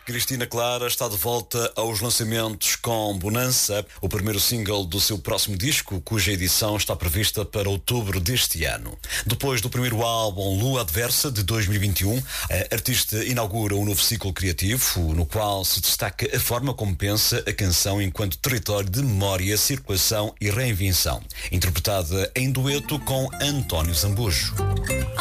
Cristina Clara está de volta aos lançamentos com Bonança, o primeiro single do seu próximo disco, cuja edição está prevista para outubro deste ano. Depois do primeiro álbum Lua Adversa, de 2021, a artista inaugura um novo ciclo criativo, no qual se destaca a forma como pensa a canção enquanto território de memória, circulação e reinvenção, interpretada em dueto com António Zambujo.